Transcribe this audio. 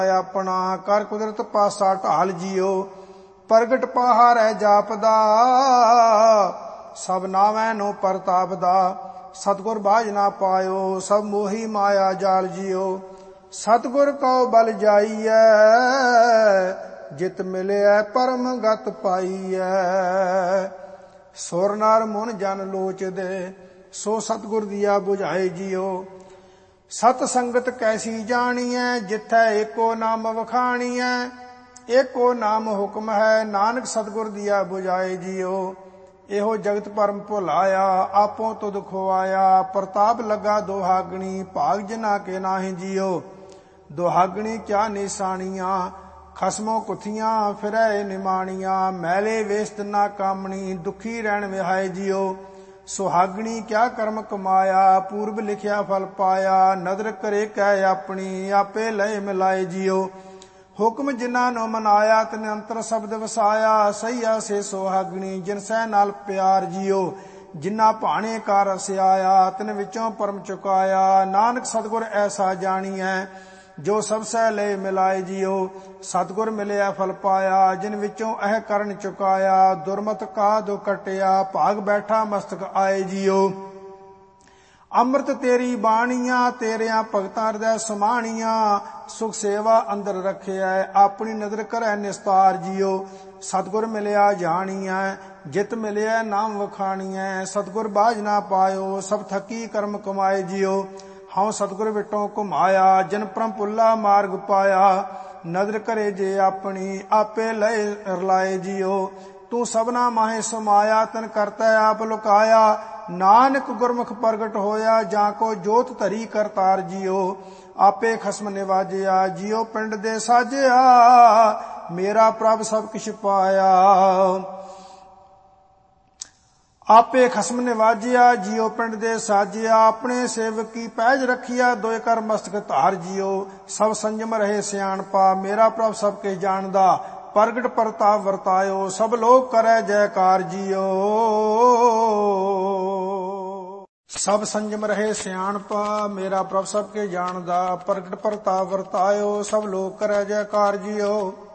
ਆਪਣਾ ਕਰ ਕੁਦਰਤ ਪਾਸਾ ਢਾਲ ਜੀਓ। ਪ੍ਰਗਟ ਪਹਾਰੈ ਜਾਪਦਾ ਸਭ ਨਾਵੈ ਨੋ ਪ੍ਰਤਾਪ ਦਾ। ਸਤਿਗੁਰ ਬਾਝ ਨਾ ਪਾਇਓ ਸਭ ਮੋਹੀ ਮਾਇਆ ਜਾਲ ਜੀਓ। ਸਤਿਗੁਰ ਕਉ ਬਲ ਜਾਈਐ ਜਿਤ ਮਿਲਿਐ ਪਰਮ ਗਤ ਪਾਈਐ। ਸੁਰ ਨਰ ਮੁਨ ਜਨ ਲੋਚਦੇ ਸੋ ਸਤਿਗੁਰ ਦੀਆ ਬੁਝਾਏ ਜੀਓ। ਸਤ ਸੰਗਤ ਕੈਸੀ ਜਾਣੀਐ ਜਿਥੈ ਏਕੋ ਨਾਮ ਵਖਾਣੀਐ। ਏਕੋ ਨਾਮ ਹੁਕਮ ਹੈ ਨਾਨਕ ਸਤਿਗੁਰ ਦੀਆ ਬੁਝਾਏ ਜੀਓ। ਇਹੋ ਜਗਤ ਪਰਮ ਭੁਲਾਇਆ ਆਪੋ ਤੁਧ ਖੁਆਇਆ। ਪ੍ਰਤਾਪ ਲੱਗਾ ਦੁਹਾਗਣੀ ਭਾਗ ਜਿਨਾ ਕੇ ਨਾਹੀਂ ਜੀਓ। ਦੁਹਾਗਣੀ ਕਿਆ ਨਿਸ਼ਾਨੀਆਂ ਖਸਮੋ ਕੁਥੀਆਂ ਫਿਰੈ ਨਿਮਾਣੀਆਂ। ਮੈਲੇ ਵੇਸਤ ਨਾ ਕਾਮਣੀ ਦੁਖੀ ਰਹਿਣ ਵਿਹਾਏ ਜੀਓ। ਸੁਹਾਗਣੀ ਕਿਆ ਕਰਮ ਕਮਾਇਆ ਪੂਰਬ ਲਿਖਿਆ ਫਲ ਪਾਇਆ। ਨਦਰ ਕਰੇ ਕਹਿ ਆਪਣੀ ਆਪੇ ਲਏ ਮਿਲਾਏ ਜੀਓ। ਹੁਕਮ ਜਿਨ੍ਹਾਂ ਨੂੰ ਮਨਾਇਆ ਤਿਨ ਅੰਤਰ ਸ਼ਬਦ ਵਸਾਇਆ। ਸਈਆ ਸੇ ਸੁਹਾਗਣੀ ਜਿਨ ਸਹਿ ਨਾਲ ਪਿਆਰ ਜੀਓ। ਜਿਨ੍ਹਾਂ ਭਾਣੇ ਕਾ ਰਸ ਆਇਆ ਤਿਨ ਵਿੱਚੋਂ ਪਰਮ ਚੁਕਾਇਆ। ਨਾਨਕ ਸਤਿਗੁਰ ਐਸਾ ਜਾਣੀਐ ਜੋ ਸਭ ਸਹਿ ਲਏ ਮਿਲਾਏ ਜੀਓ। ਸਤਿਗੁਰ ਮਿਲਿਆ ਫਲ ਪਾਇਆ ਜਿਨ ਵਿੱਚੋਂ ਇਹ ਕਰਨ ਚੁਕਾਇਆ। ਦੁਰਮਤ ਕਾ ਦੁ ਕਟਿਆ ਭਾਗ ਬੈਠਾ ਮਸਤਕ ਆਏ ਜੀਓ। ਅੰਮ੍ਰਿਤ ਤੇਰੀ ਬਾਣੀਆਂ ਤੇਰਿਆਂ ਭਗਤਾਂ ਹਿਰਦੈ ਸਮਾਣੀਆਂ। ਸੁਖ ਸੇਵਾ ਅੰਦਰ ਰੱਖਿਆ ਆਪਣੀ ਨਦਰ ਕਰੈ ਨਿਸਤਾਰ ਜੀਓ। ਸਤਿਗੁਰ ਮਿਲਿਆ ਜਾਣੀਐ ਜਿਤ ਮਿਲਿਆ ਨਾਮ ਵਖਾਣੀਐ। ਸਤਿਗੁਰ ਬਾਝ ਨਾ ਪਾਇਓ ਸਭ ਥਕੀ ਕਰਮ ਕਮਾਏ ਜੀਓ। ਹਉ ਸਤਿਗੁਰ ਵਿਟੋਂ ਘੁਮਾਇਆ ਜਨ ਪਰਮ ਪੁੱਲਾ ਮਾਰਗ ਪਾਇਆ। ਨਦਰ ਕਰੇ ਜੇ ਆਪਣੀ ਆਪੇ ਲਏ ਰਲਾਏ ਜੀਓ। ਤੂੰ ਸਭਨਾ ਮਾਹੇ ਸਮਾਇਆ ਤਨ ਕਰਤੈ ਆਪ ਲੁਕਾਇਆ। ਨਾਨਕ ਗੁਰਮੁਖ ਪ੍ਰਗਟ ਹੋਇਆ ਜਾਂ ਕੋ ਜੋਤ ਧਰੀ ਕਰਤਾਰ ਜੀਓ। ਆਪੇ ਖਸਮ ਨਿਵਾਜਿਆ ਜੀਓ ਪਿੰਡ ਦੇ ਸਾਜਿਆ। ਮੇਰਾ ਪ੍ਰਭ ਸਭ ਕਿਛ ਪਾਇਆ। ਆਪੇ ਖਸਮ ਨਿਵਾਜਿਆ ਜੀਓ ਪਿੰਡ ਦੇ ਸਾਜਿਆ। ਆਪਣੇ ਸੇਵਕ ਕੀ ਪੈਜ ਰੱਖਿਆ ਦੋਇ ਕਰ ਮਸਤਕ ਧਾਰ ਜੀਓ। ਸਭ ਸੰਜਮ ਰਹੇ ਸਿਆਣਪਾ ਮੇਰਾ ਪ੍ਰਭ ਸਭ ਕਿਛ ਜਾਣਦਾ। ਪ੍ਰਗਟ ਪ੍ਰਤਾਪ ਵਰਤਾਇਓ ਸਭ ਲੋਕ ਕਰੈ ਜੈਕਾਰ ਜੀਓ। ਸਭ ਸੰਜਮ ਰਹੇ ਸਿਆਣਪਾ ਮੇਰਾ ਪ੍ਰਭ ਸਭ ਕੇ ਜਾਣਦਾ। ਪ੍ਰਗਟ ਪ੍ਰਤਾਪ ਵਰਤਾਇਓ ਸਭ ਲੋਕ ਕਰੈ ਜੈਕਾਰ ਜੀਓ।